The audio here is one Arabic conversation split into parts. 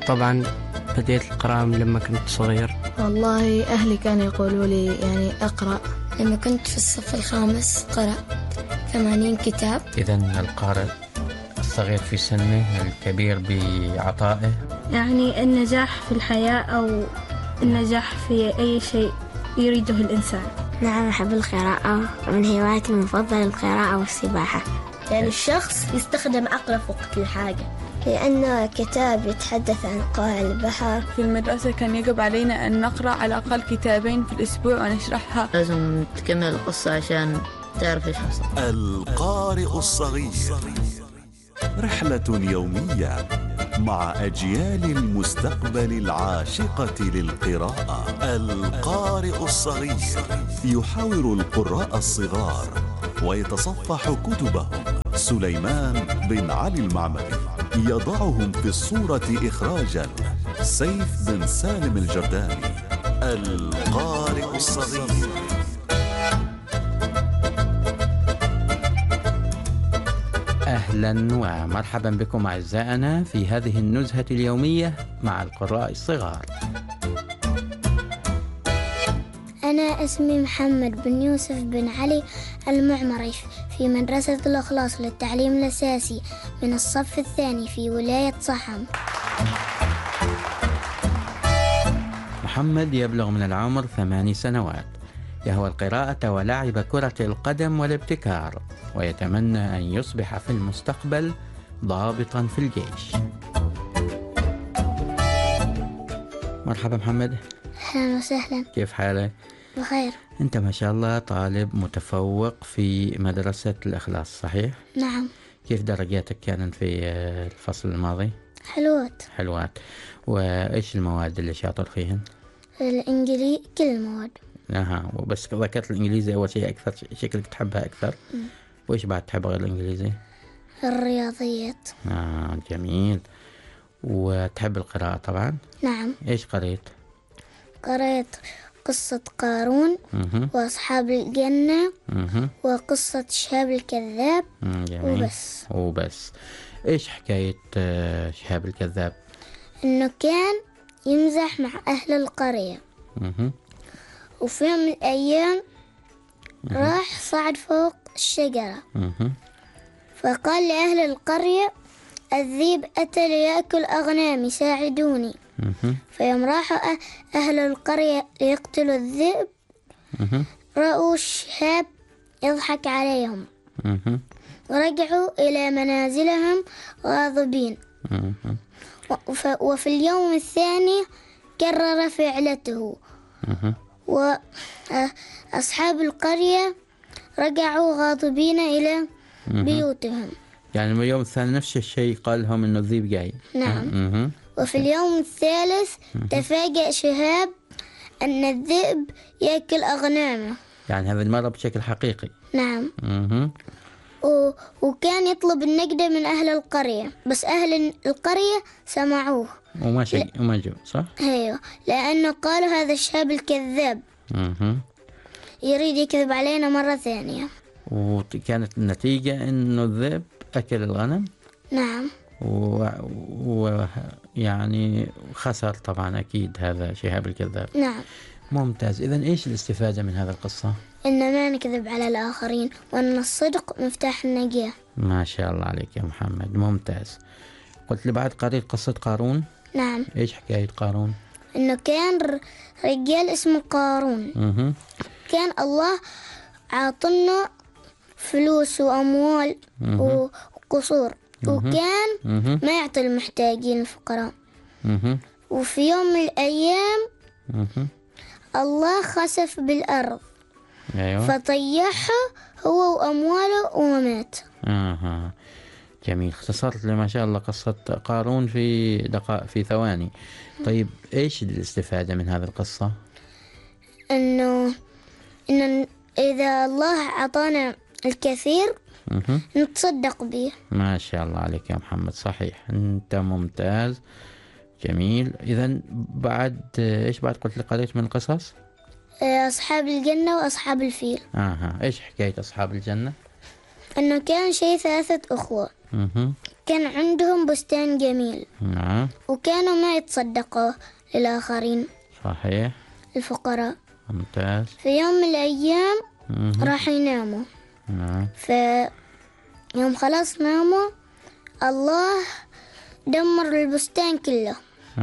طبعا بديت القراءة من لما كنت صغير. والله أهلي كانوا يقولوا لي يعني أقرأ. لما كنت في الصف الخامس قرأت 80 كتاب. إذن القارئ الصغير في سنه، الكبير بعطائه. يعني النجاح في الحياة أو النجاح في أي شيء يريده الإنسان. نعم، أحب القراءة، من هواياتي المفضلة القراءة والسباحة. يعني الشخص يستخدم عقله في وقت الحاجة، لأنه كتاب يتحدث عن قاع البحر. في المدرسة كان يجب علينا أن نقرأ على الأقل كتابين في الأسبوع ونشرحها. لازم تكمل القصة عشان تعرف إيش حصل. القارئ الصغير، رحلة يومية مع أجيال المستقبل العاشقة للقراءة. القارئ الصغير يحاور القراء الصغار ويتصفح كتبهم. سليمان بن علي المعمري يضعهم في الصورة إخراجا سيف بن سالم الجرداني. القارئ الصغير. أهلا ومرحبا بكم أعزائنا في هذه النزهة اليومية مع القراء الصغار. أنا اسمي محمد بن يوسف بن علي المعمري في مدرسة الإخلاص للتعليم الأساسي من الصف الثاني في ولاية صحم. محمد يبلغ من العمر 8 سنوات، يهوى القراءة ولعب كرة القدم والابتكار، ويتمنى أن يصبح في المستقبل ضابطا في الجيش. مرحبا محمد. أهلا وسهلا. كيف حالك؟ بخير. أنت ما شاء الله طالب متفوق في مدرسة الإخلاص، صحيح؟ نعم. كيف درجاتك كانت في الفصل الماضي؟ حلوات. وإيش المواد اللي شاطر فيهن؟ الإنجليزي، كل المواد. وبس ذكرت الإنجليزي أول شيء أكثر، شكلك تحبها أكثر. وإيش بعد تحب غير الإنجليزي؟ الرياضيات. جميل. وتحب القراءة طبعا؟ نعم. إيش قريت قصة قارون وأصحاب الجنة وقصة شهاب الكذاب. جميل. وبس. إيش حكاية شهاب الكذاب؟ إنه كان يمزح مع أهل القرية. وفي يوم من الأيام راح صعد فوق الشجرة. فقال لأهل القرية: الذئب أتى ليأكل أغنامي، ساعدوني. فيوم راحوا أهل القرية ليقتلوا الذئب، رأوا الشهاب يضحك عليهم، ورجعوا إلى منازلهم غاضبين. وفي اليوم الثاني كرر فعلته، وأصحاب القرية رجعوا غاضبين إلى بيوتهم. يعني اليوم الثاني نفس الشيء قال لهم إنه الذئب جاي. نعم. وفي اليوم الثالث تفاجأ شهاب أن الذئب يأكل أغنامه. يعني هذه المرة بشكل حقيقي. نعم. وكان يطلب النجدة من أهل القرية، بس أهل القرية سمعوه وما جو، صح؟ ايوه، لأنه قالوا هذا الشهاب الكذاب يريد يكذب علينا مرة ثانية. وكانت النتيجة إنه الذئب أكل الغنم. نعم. ويعني خسر طبعا أكيد هذا شهاب الكذاب. نعم. ممتاز. إذن إيش الاستفادة من هذا القصة؟ إن ما نكذب على الآخرين، وأن الصدق مفتاح النجاة. ما شاء الله عليك يا محمد، ممتاز. قلت لي بعد قريت قصة قارون. نعم. إيش حكاية قارون؟ إنه كان رجال اسمه قارون. كان الله عاطلنا فلوس وأموال وقصور، وكان ما يعطي المحتاجين الفقراء. وفي يوم من الأيام الله خسف بالأرض. أيوة. فطيحه هو وأمواله ومات. جميل. اختصرت لي ما شاء الله قصة قارون في دقائق، في ثواني. طيب إيش الاستفادة من هذه القصة؟ إنه إذا الله أعطانا الكثير نتصدق به. ما شاء الله عليك يا محمد، صحيح، أنت ممتاز. جميل. إذن بعد إيش بعد قلت لي قريت من قصص؟ أصحاب الجنة وأصحاب الفيل. إيش حكاية أصحاب الجنة؟ أنه كان شيء 3 أخوة. كان عندهم بستان جميل، نعم. وكانوا ما يتصدقوا للآخرين صحيح. الفقراء. ممتاز. في يوم من الأيام راح يناموا. نعم. يوم خلاص ناموا الله دمر البستان كله.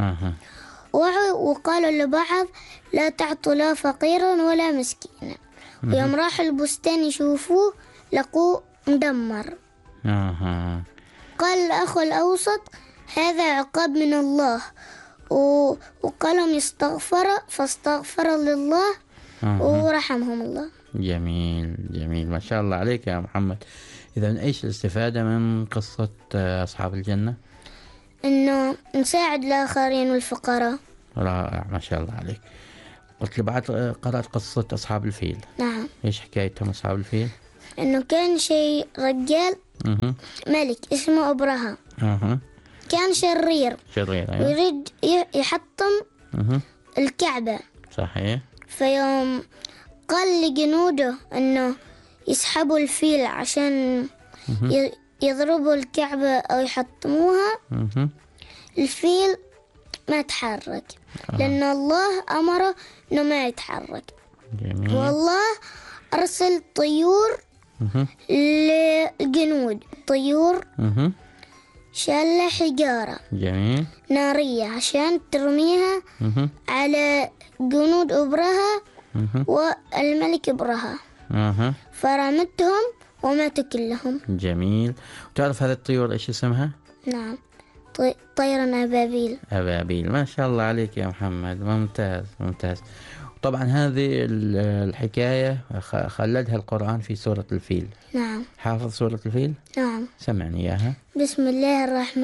وقالوا لبعض لا تعطوا لا فقيرا ولا مسكينا. ويوم راح البستان يشوفوه لقوه مدمر. قال الأخ الأوسط هذا عقاب من الله، وقالهم يستغفر فاستغفر لله ورحمهم الله. جميل جميل، ما شاء الله عليك يا محمد. إذا إيش الاستفادة من قصة أصحاب الجنة؟ إنه نساعد الآخرين والفقراء. رائع، ما شاء الله عليك. قلت لي بعد قرأت قصة أصحاب الفيل. نعم. إيش حكايتهم أصحاب الفيل؟ إنه كان شيء رجال ملك اسمه أبرهة. كان شرير. أيوة. ويريد يحطم الكعبة. صحيح. فيوم قال لجنوده إنه يسحبوا الفيل عشان يضربوا الكعبة أو يحطموها. الفيل ما تحرك لأن الله أمره إنه ما يتحرك. جميل. والله أرسل طيور للجنود. طيور شالة حجارة. جميل. نارية عشان ترميها على جنود أبرهة والملك أبرهة. فرمتهم وماتوا كلهم. جميل. وتعرف هذه الطيور إيش اسمها؟ نعم، طيرا أبابيل. أبابيل، ما شاء الله عليك يا محمد. ممتاز ممتاز. طبعا هذه الحكاية خلدها القرآن في سورة الفيل. نعم. حافظ سورة الفيل؟ نعم. سمعني إياها. بسم الله الرحمن